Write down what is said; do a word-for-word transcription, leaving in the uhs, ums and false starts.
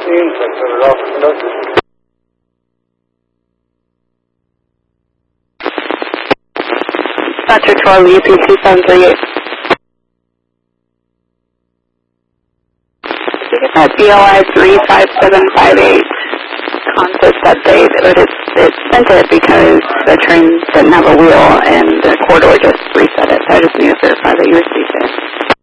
fourteen, Sector of Conductor. Sector twelve, U P two seven three eight. You get that B L I three five seven five eight consist update, but it's, it sent it because the train didn't have a wheel and the corridor just reset it, so I just need to verify that you received it.